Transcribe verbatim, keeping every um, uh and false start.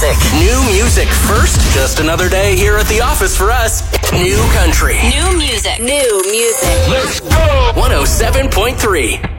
music. New music first. Just another day here at the office for us. New country. New music. New music. Let's go. one oh seven point three.